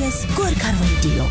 SBS Gorkha radio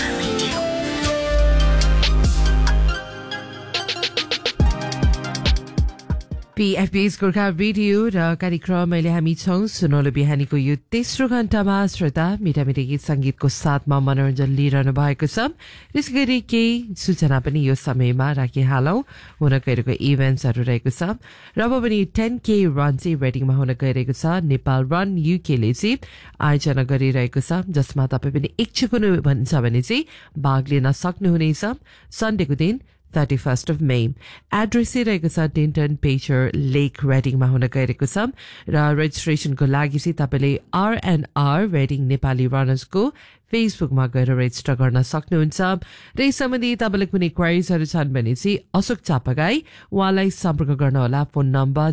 PFB's Gorkha radio र कार्यक्रम अहिले हामी छौं सुनौलो बिहानीको यो तेस्रो घण्टामा श्रोता मिठा मिठा गीत संगीतको साथमा मनोरञ्जन लिइरहनु भएको छ। त्यसै गरी केही सूचना पनि यो समयमा राखिहालौं। हुन गइरहेको इभेन्ट्सहरू रहेको छ र अब पनि 10K रन चाहिँ रेडिङमा हुन गइरहेको छ। नेपाल रन युकेले चाहिँ आयोजना गरिरहेको छ, जसमा तपाईँ पनि इच्छुक हुनुहुन्छ भने चाहिँ भाग लिन सक्नुहुनेछ। सन्डेको दिन 31st of May। एड्रेस रहेको छ टिन्टन पेचर लेक रेडिङमा हुन गइरहेको छ र रेजिस्ट्रेसनको लागि चाहिँ तपाईँले RNR रेडिङ नेपाली रनर्सको फेसबुकमा गएर रेजिस्टर गर्न सक्नुहुन्छ। र यस सम्बन्धी तपाईँलाई कुनै क्वारिजहरू छन् भने चाहिँ अशोक चापागाई उहाँलाई सम्पर्क गर्नुहोला। फोन नम्बर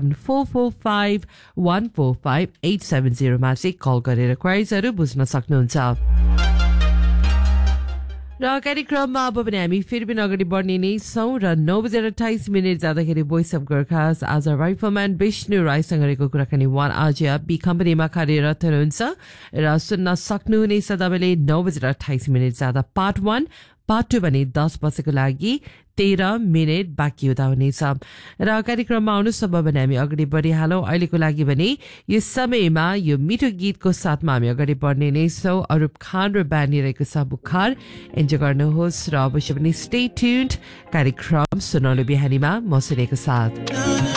07445145870 मा चाहिँ कल गरेर क्वारिजहरू बुझ्न सक्नुहुन्छ। र कार्यक्रममा अब पनि हामी फेरि पनि अगाडि बढ्ने नै छौं र 9:28 जाँदाखेरि भोइस अफ गोर्खास आज राइफलम्यान विष्णु राईसँग रहेको कुराकानी वान आज बी कम्पनीमा कार्यरत हुनुहुन्छ र सुन्न सक्नुहुनेछ तपाईँले 9:28 जाँदा पार्ट 1 पार्ट 2 भने 10 बजेको लागि 13 मिनट बाँकी हुँदा हुनेछ। र कार्यक्रममा आउनुहोस् अब भने हामी अगाडि बढिहालौं। अहिलेको लागि भने यो समयमा यो मिठो गीतको साथमा हामी अगाडि बढ्ने नै छौं। अरूप खान र ब्यान्डी रहेको छ बुखार। इन्जोय गर्नुहोस् र अवश्य पनि स्टे ट्युन्ड। कार्यक्रम सुनौलो बिहानीमा म सुनेको साथ।